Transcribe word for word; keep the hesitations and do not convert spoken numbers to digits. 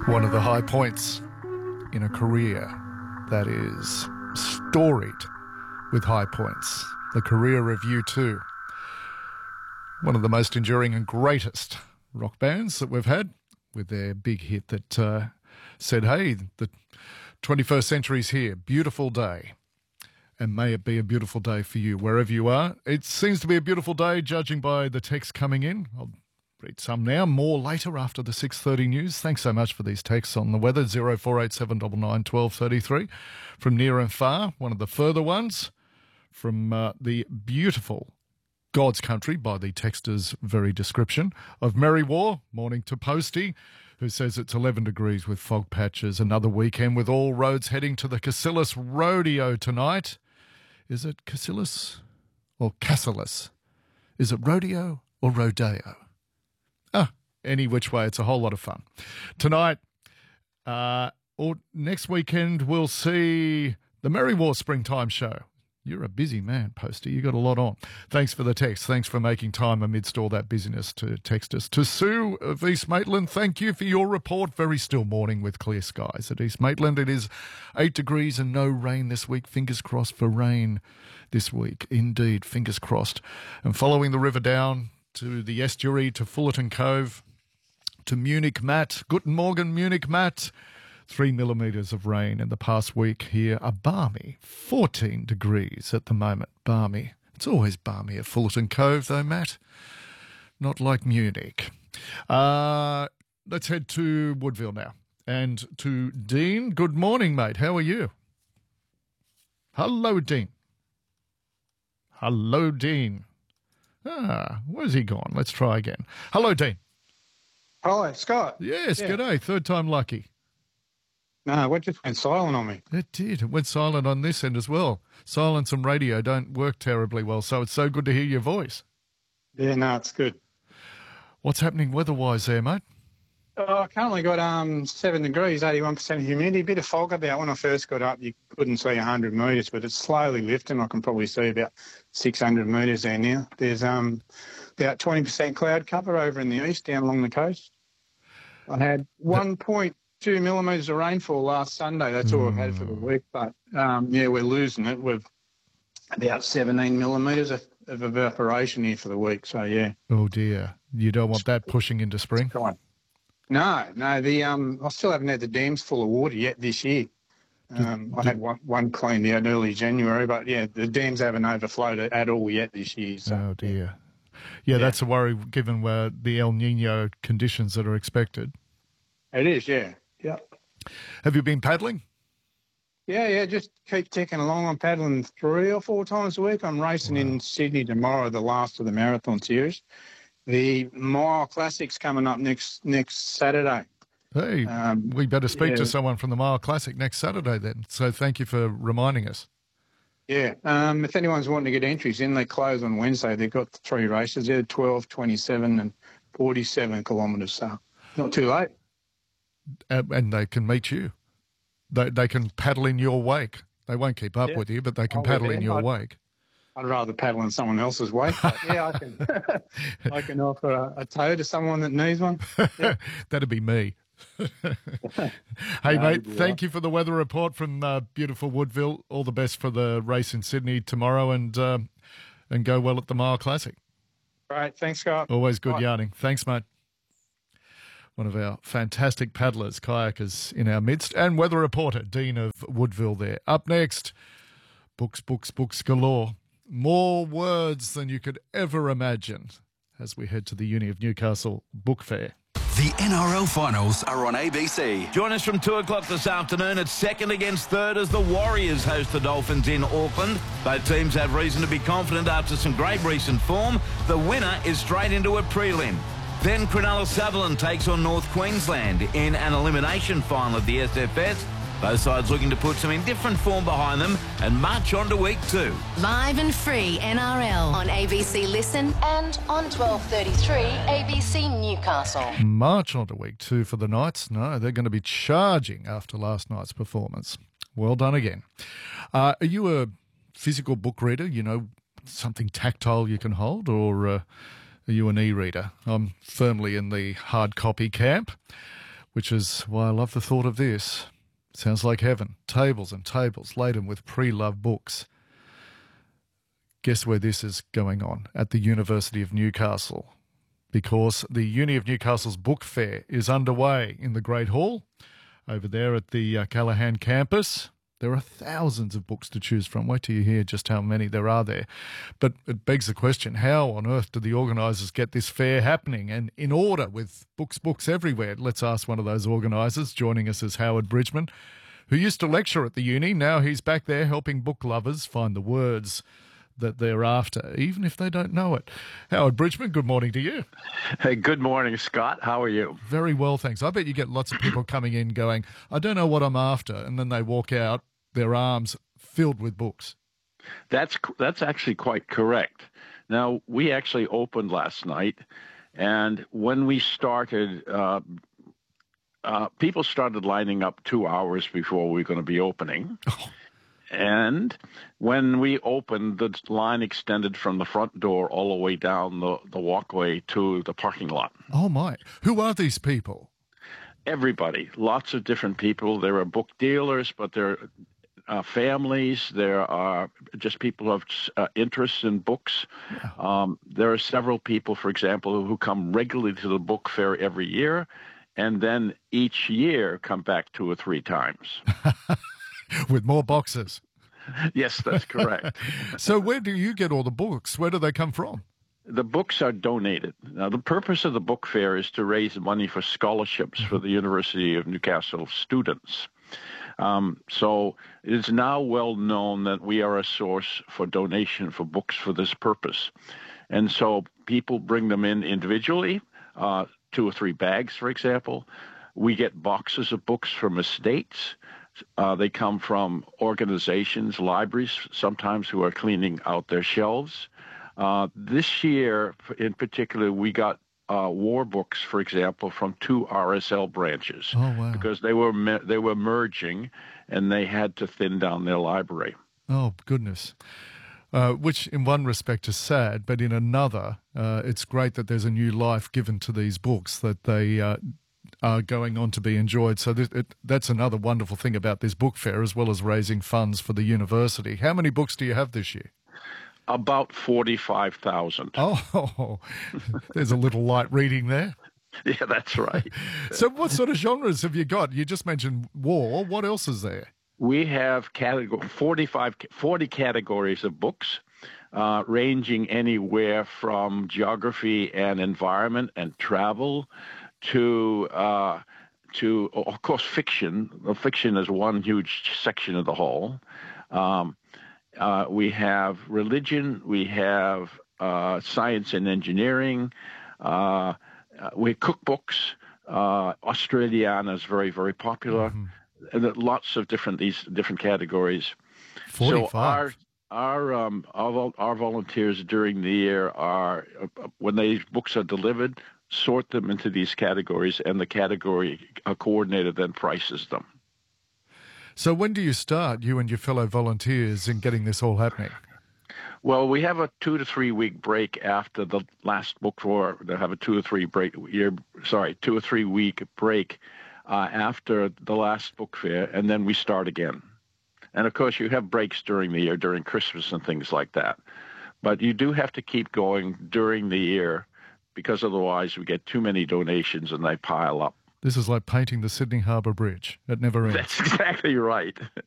One of the high points in a career that is storied with high points. The career of U two. One of the most enduring and greatest rock bands that we've had, with their big hit that uh, said, hey, the twenty-first century's here. Beautiful day. And may it be a beautiful day for you, wherever you are. It seems to be a beautiful day, judging by the text coming in. I'll read some now, more later after the six thirty news. Thanks so much for these texts on the weather. zero four eight seven nine nine one two three three from near and far. One of the further ones from uh, the beautiful God's Country, by the texter's very description, of Merry War. Morning to Posty, who says it's eleven degrees with fog patches. Another weekend with all roads heading to the Cassilis Rodeo tonight. Is it Cassilis or Cassilis? Is it rodeo or rodeo? Ah, any which way, it's a whole lot of fun. Tonight, uh, or next weekend, we'll see the Merry War Springtime Show. You're a busy man, Posty. You got a lot on. Thanks for the text. Thanks for making time amidst all that busyness to text us. To Sue of East Maitland, thank you for your report. Very still morning with clear skies at East Maitland. It is eight degrees and no rain this week. Fingers crossed for rain this week. Indeed, fingers crossed. And following the river down to the estuary, to Fullerton Cove, to Munich, Matt. Guten Morgen, Munich, Matt. Three millimetres of rain in the past week here. A balmy fourteen degrees at the moment. Balmy. It's always balmy at Fullerton Cove, though, Matt. Not like Munich. Uh, let's head to Woodville now. And to Dean. Good morning, mate. How are you? Hello, Dean. Hello, Dean. Ah, where's he gone? Let's try again. Hello, Dean. Hello, Scott. Yes, yeah. G'day. Third time lucky. No, it just went silent on me. It did. It went silent on this end as well. Silence and radio don't work terribly well, so it's so good to hear your voice. Yeah, no, it's good. What's happening weather-wise there, mate? Oh, I currently got um seven degrees, eighty-one percent humidity. A bit of fog about. When I first got up, you couldn't see one hundred metres, but it's slowly lifting. I can probably see about six hundred metres there now. There's um about twenty percent cloud cover over in the east, down along the coast. I had one point two millimetres of rainfall last Sunday. That's all I've had for the week. But, um, yeah, we're losing it. We've about seventeen millimetres of, of evaporation here for the week. So, yeah. Oh, dear. You don't want that pushing into spring? No, no. The um, I still haven't had the dams full of water yet this year. Um, I had one, one cleaned out early January, but, yeah, the dams haven't overflowed at all yet this year. So. Oh, dear. Yeah, yeah, that's a worry given uh, the El Nino conditions that are expected. It is, yeah. Yeah. Have you been paddling? Yeah, yeah, just keep ticking along. I'm paddling three or four times a week. I'm racing wow. in Sydney tomorrow, the last of the marathon series. The Mile Classic's coming up next next Saturday. Hey, um, we better speak yeah. to someone from the Mile Classic next Saturday then. So thank you for reminding us. Yeah. Um, if anyone's wanting to get entries in, they close on Wednesday. They've got three races. They're twelve, twenty-seven and forty-seven kilometres, so not too late. Uh, and they can meet you. They they can paddle in your wake. They won't keep up yeah. with you, but they can I'll paddle in your I'd, wake. I'd rather paddle in someone else's wake. But yeah, I can I can offer a, a tow to someone that needs one. Yeah. That'd be me. Hey, no, mate, thank right. you for the weather report from uh, beautiful Woodville. All the best for the race in Sydney tomorrow, and um, and go well at the Mile Classic. Right, thanks, Scott. Always good Bye. yarning. Thanks, mate. One of our fantastic paddlers, kayakers in our midst, and weather reporter, Dean of Woodville there. Up next, books, books, books galore. More words than you could ever imagine as we head to the Uni of Newcastle Book Fair. The N R L finals are on A B C. Join us from two o'clock this afternoon. It's second against third as the Warriors host the Dolphins in Auckland. Both teams have reason to be confident after some great recent form. The winner is straight into a prelim. Then Cronulla Sutherland takes on North Queensland in an elimination final of the S F S. Both sides looking to put some indifferent form behind them and march on to week two. Live and free N R L on A B C Listen and on twelve thirty-three A B C Newcastle. March on to week two for the Knights. No, they're going to be charging after last night's performance. Well done again. Uh, are you a physical book reader? You know, something tactile you can hold, or... Uh, Are you an e-reader? I'm firmly in the hard copy camp. which is why I love the thought of this. Sounds like heaven. Tables and tables laden with pre-loved books. Guess where this is going on? At the University of Newcastle. Because the Uni of Newcastle's book fair is underway in the Great Hall over there at the uh, Callaghan campus. There are thousands of books to choose from. Wait till you hear just how many there are there. But it begs the question, how on earth do the organisers get this fair happening and in order with books, books everywhere? Let's ask one of those organisers. Joining us is Howard Bridgman, who used to lecture at the uni. Now he's back there helping book lovers find the words that they're after, even if they don't know it. Howard Bridgman, good morning to you. Hey, good morning, Scott. How are you? Very well, thanks. I bet you get lots of people coming in going, I don't know what I'm after, and then they walk out, their arms filled with books. That's that's actually quite correct. Now, we actually opened last night, and when we started, uh, uh, people started lining up two hours before we were going to be opening. Oh. And when we opened, the line extended from the front door all the way down the, the walkway to the parking lot. Oh, my. Who are these people? Everybody. Lots of different people. There are book dealers, but there are uh, families. There are just people who have uh, interests in books. Yeah. Um, there are several people, for example, who come regularly to the book fair every year, and then each year come back two or three times. With more boxes. Yes, that's correct. So where do you get all the books? Where do they come from? The books are donated. Now, the purpose of the book fair is to raise money for scholarships for the University of Newcastle students. Um, so it is now well known that we are a source for donation for books for this purpose. And so people bring them in individually, uh, two or three bags, for example. We get boxes of books from estates. Uh, they come from organizations, libraries, sometimes who are cleaning out their shelves. Uh, this year, in particular, we got uh, war books, for example, from two R S L branches. Oh, wow. Because they were me- they were merging, and they had to thin down their library. Oh, goodness. Uh, which in one respect is sad, but in another, uh, it's great that there's a new life given to these books, that they uh, are going on to be enjoyed. So th- it, that's another wonderful thing about this book fair, as well as raising funds for the university. How many books do you have this year? About forty-five thousand. Oh, there's a little light reading there. Yeah, that's right. So what sort of genres have you got? You just mentioned war. What else is there? We have category, forty-five, forty categories of books, uh, ranging anywhere from geography and environment and travel to, uh, to of course, fiction. Well, fiction is one huge section of the whole. Um, uh, we have religion. We have uh, science and engineering. Uh, uh, we have cookbooks. Uh, Australiana is very, very popular. Mm-hmm. And lots of different these different categories. forty-five. So our our um our, our volunteers during the year are uh, when these books are delivered, sort them into these categories, and the category uh, coordinator then prices them. So when do you start, you and your fellow volunteers, in getting this all happening? Well, we have a two to three week break after the last book fair. They have a two or three break year. Sorry, two or three week break. Uh, after the last book fair, and then we start again. And, of course, you have breaks during the year, during Christmas and things like that. But you do have to keep going during the year because otherwise we get too many donations and they pile up. This is like painting the Sydney Harbour Bridge. It never ends. That's exactly right.